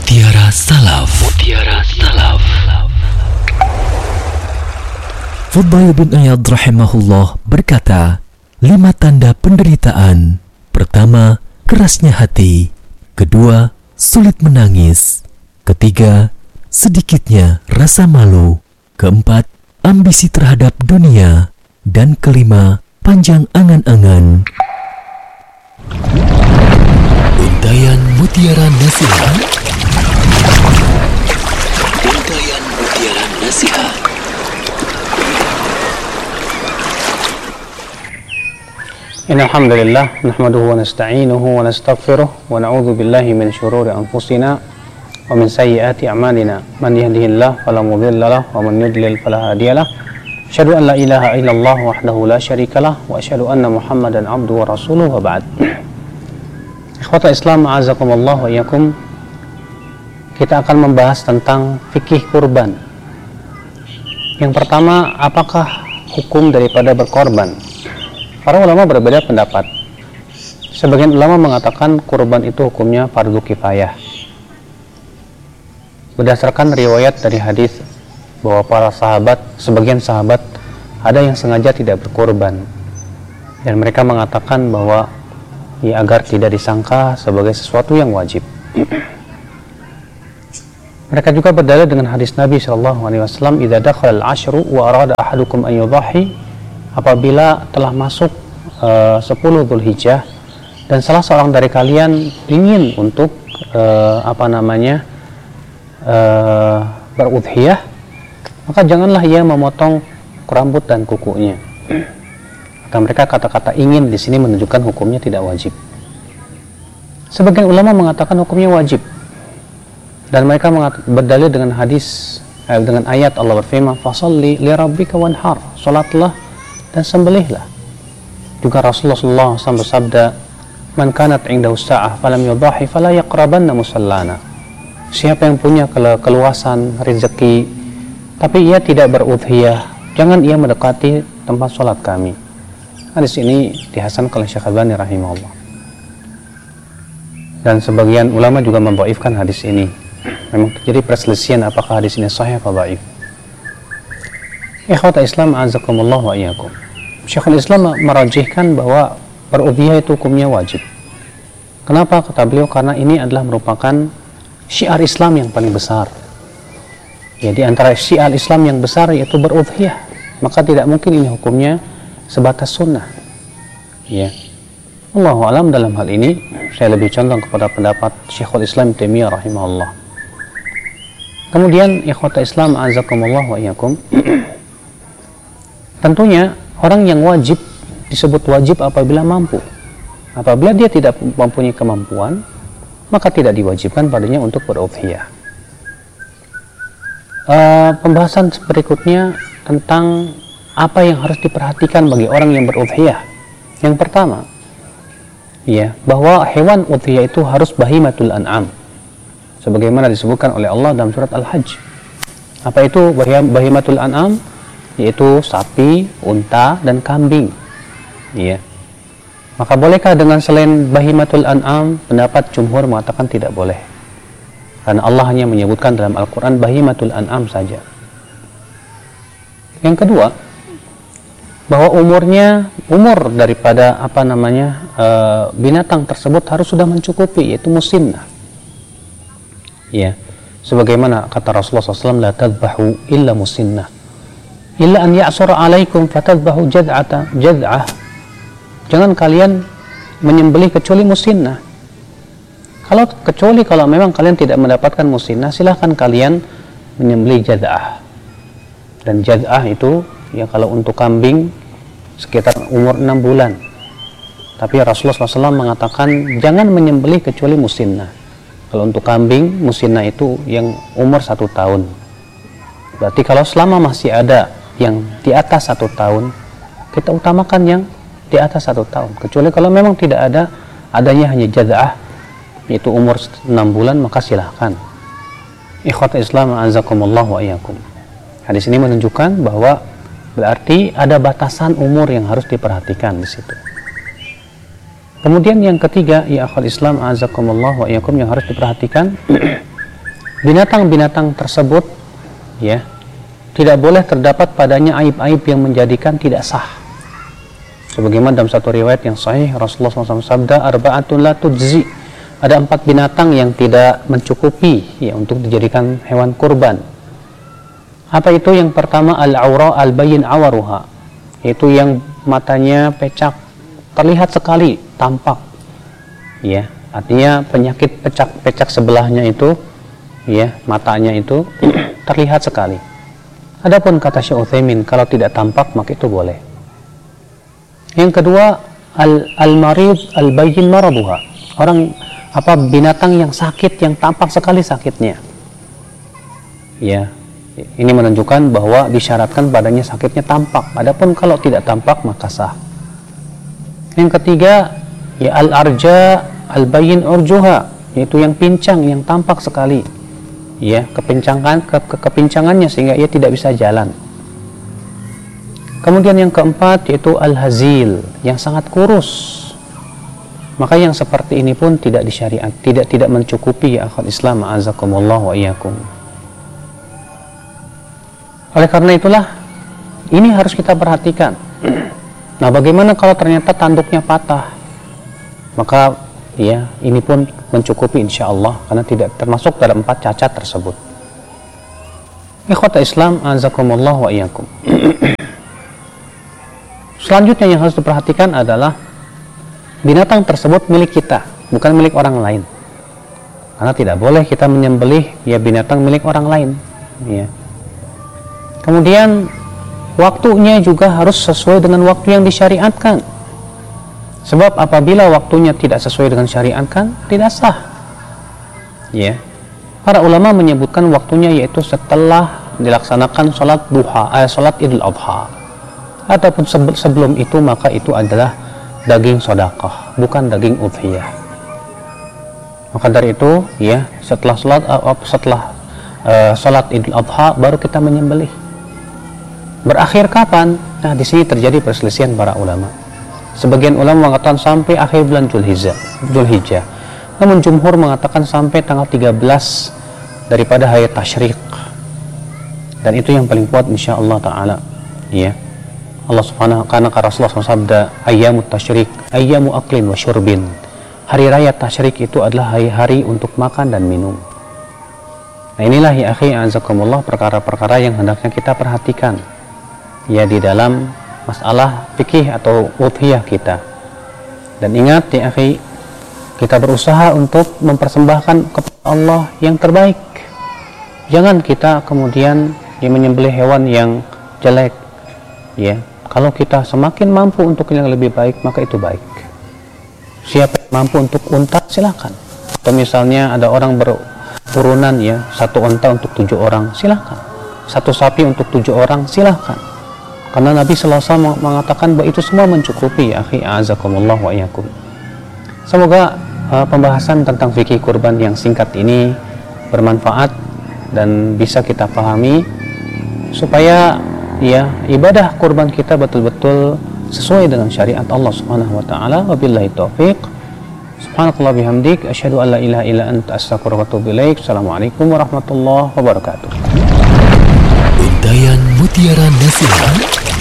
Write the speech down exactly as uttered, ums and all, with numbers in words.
Mutiara Salaf. Mutiara Salaf. Fudail bin Iyad rahimahullah berkata, lima tanda penderitaan. Pertama, kerasnya hati. Kedua, sulit menangis. Ketiga, sedikitnya rasa malu. Keempat, ambisi terhadap dunia. Dan kelima, panjang angan-angan. Untayan Mutiara Nasihat. Untayan Mutiara Nasihat. إن الحمد لله نحمده ونستعينه ونستغفره ونعوذ بالله من شرور أنفسنا ومن سيئات أعمالنا من يهده الله فلا مضل له ومن يضلل فلا هادي له أشهد أن لا إله إلا الله وحده لا شريك له وأشهد أن محمدا عبده ورسوله وبعد. Ikhwata Islam a'azakumullah wa iyyakum. Kita akan membahas tentang fikih kurban. Yang pertama, apakah hukum daripada berkorban? Para ulama berbeda pendapat. Sebagian ulama mengatakan kurban itu hukumnya fardu kifayah. Berdasarkan riwayat dari hadis bahwa para sahabat, sebagian sahabat ada yang sengaja tidak berkorban. Dan mereka mengatakan bahwa ya, agar tidak disangka sebagai sesuatu yang wajib. Mereka juga berdalil dengan hadis Nabi shallallahu alaihi wasallam, "Idza dakhala al-ashru wa arada ahadukum an yudhahi." Apabila telah masuk uh, sepuluh Dzulhijjah dan salah seorang dari kalian ingin untuk uh, apa namanya uh, berudhiyah, maka janganlah ia memotong rambut dan kukunya. Kata mereka, kata-kata ingin di sini menunjukkan hukumnya tidak wajib. Sebagian ulama mengatakan hukumnya wajib, dan mereka berdalil dengan hadis eh, dengan ayat Allah berfirman, "Fasholli li rabbika wanhar." Salatlah dan sembelihlah. Juga Rasulullah sallallahu alaihi wasallam bersabda, "Man kanat 'indahu sa'ah falam yudahi fala yaqrabanna musallana." Siapa yang punya keluasan rezeki tapi ia tidak berudhiyah, jangan ia mendekati tempat salat kami. Hadis ini dihasankan oleh Syekh Albani rahimahullah. Dan sebagian ulama juga mendhaifkan hadis ini. Memang terjadi perselisihan apakah hadis ini sahih atau dhaif. Ikhwata Islam a'azakumullah wa iyyakum. Syekhul Islam merajihkan bahwa berudhiyah itu hukumnya wajib. Kenapa? Kata beliau, karena ini adalah merupakan syiar Islam yang paling besar. Ya, di antara syiar Islam yang besar yaitu berudhiyah. Maka tidak mungkin ini hukumnya sebatas sunnah. Ya. Allahu a'lam dalam hal ini saya lebih condong kepada pendapat Syekhul Islam Taimiyah rahimahullah. Kemudian ikhwata Islam a'azakumullah wa iyyakum. Tentunya orang yang wajib disebut wajib apabila mampu. Apabila dia tidak mempunyai kemampuan, maka tidak diwajibkan padanya untuk berudhiyah. Uh, pembahasan berikutnya tentang apa yang harus diperhatikan bagi orang yang berudhiyah. Yang pertama, ya, bahwa hewan udhiyah itu harus bahimatul an'am, sebagaimana disebutkan oleh Allah dalam surat Al-Hajj. Apa itu bahimatul an'am? Yaitu sapi, unta, dan kambing. Ya. Maka bolehkah dengan selain bahimatul an'am? Pendapat jumhur mengatakan tidak boleh, karena Allah hanya menyebutkan dalam Al-Quran bahimatul an'am saja. Yang kedua, bahwa umurnya umur daripada apa namanya e, binatang tersebut harus sudah mencukupi, yaitu musinnah. Ya, sebagaimana kata Rasulullah shallallahu alaihi wasallam, la tadbahu illa musinnah illa an ya'sura alaikum fatadbahu jad'ata jad'ah. Jangan kalian menyembelih kecuali musinnah. Kalau kecuali kalau memang kalian tidak mendapatkan musinnah, silahkan kalian menyembelih jad'ah. Dan jad'ah itu ya kalau untuk kambing sekitar umur enam bulan. Tapi Rasulullah shallallahu alaihi wasallam mengatakan jangan menyembelih kecuali musinnah. Kalau untuk kambing, musinnah itu yang umur satu tahun. Berarti kalau selama masih ada yang di atas satu tahun, kita utamakan yang di atas satu tahun. Kecuali kalau memang tidak ada, adanya hanya jad'ah, yaitu umur enam bulan, maka silahkan. Ikhwata Islam a'azakumullah wa iyyakum. Hadis ini menunjukkan bahwa berarti ada batasan umur yang harus diperhatikan di situ. Kemudian yang ketiga, ya akhwal Islam a'azakumullah wa iyyakum, yang harus diperhatikan binatang-binatang tersebut ya tidak boleh terdapat padanya aib-aib yang menjadikan tidak sah. Sebagaimana dalam satu riwayat yang sahih Rasulullah shallallahu alaihi wasallam sabda, arba'atun la tujzi, ada empat binatang yang tidak mencukupi ya untuk dijadikan hewan kurban. Apa itu? Yang pertama al-aura al-bayyin awaruha, yaitu yang matanya pecak, terlihat sekali, tampak ya, artinya penyakit pecak-pecak sebelahnya itu ya, matanya itu terlihat sekali. Adapun kata Syekh Utsaimin, kalau tidak tampak maka itu boleh. Yang kedua al-marid al-bayyin maraduha, orang apa binatang yang sakit, yang tampak sekali sakitnya ya, ini menunjukkan bahwa disyaratkan badannya sakitnya tampak. Adapun kalau tidak tampak maka sah. Yang ketiga ya al-arja al-bayyin urjuha, yaitu yang pincang, yang tampak sekali ya, kepincangan ke, ke, kepincangannya sehingga ia tidak bisa jalan. Kemudian yang keempat yaitu al-hazil, yang sangat kurus. Maka yang seperti ini pun tidak disyariat, tidak tidak mencukupi ya akhwat Islam, a'azakumullah wa iyyakum. Oleh karena itulah ini harus kita perhatikan. Nah, bagaimana kalau ternyata tanduknya patah? Maka ya ini pun mencukupi insyaallah, karena tidak termasuk dalam empat cacat tersebut. Ikhwata Islam, a'azakumullah wa iyyakum. Selanjutnya yang harus diperhatikan adalah binatang tersebut milik kita, bukan milik orang lain. Karena tidak boleh kita menyembelih ya binatang milik orang lain ya. Kemudian waktunya juga harus sesuai dengan waktu yang disyariatkan. Sebab apabila waktunya tidak sesuai dengan syariatkan, tidak sah. Ya. Para ulama menyebutkan waktunya yaitu setelah dilaksanakan sholat duha, eh, sholat Idul Adha. Ataupun sebelum itu, maka itu adalah daging sedekah, bukan daging udhiyah. Maka dari itu, ya, setelah sholat uh, setelah uh, sholat Idul Adha baru kita menyembelih. Berakhir kapan? Nah, di sini terjadi perselisihan para ulama. Sebagian ulama mengatakan sampai akhir bulan Dzulhijjah. Dzulhijjah. Namun jumhur mengatakan sampai tanggal tiga belas daripada hari tasyrik. Dan itu yang paling kuat insyaallah taala. Ya. Allah Subhanahu karena Rasulullah shallallahu alaihi wasallam sabda, ayyamut tasyrik ayyamu aklin wa syurbin. Hari raya tasyrik itu adalah hari-hari untuk makan dan minum. Nah, inilah ya akhi azakumullah perkara-perkara yang hendaknya kita perhatikan ya di dalam masalah fikih atau udhiyah kita. Dan ingat ya akhi, kita berusaha untuk mempersembahkan kepada Allah yang terbaik. Jangan kita kemudian ya menyembelih hewan yang jelek ya. Kalau kita semakin mampu untuk yang lebih baik, maka itu baik. Siapa yang mampu untuk unta, silakan. Atau misalnya ada orang berturunan ya, satu unta untuk tujuh orang, silakan. Satu sapi untuk tujuh orang, silakan. Karena Nabi sallallahu alaihi wasallam mengatakan bahwa itu semua mencukupi ya akhi a'azakumullah wa iyyakum. Semoga uh, pembahasan tentang fikih kurban yang singkat ini bermanfaat dan bisa kita pahami supaya ya ibadah kurban kita betul-betul sesuai dengan syariat Allah Subhanahu wa taala. Wabillahi taufik. Subhanakallah bihamdik asyhadu an la ilaha illa anta astaghfiruka wa atubu ilaik. Assalamualaikum warahmatullahi wabarakatuh. Untayan Mutiara Nasihat.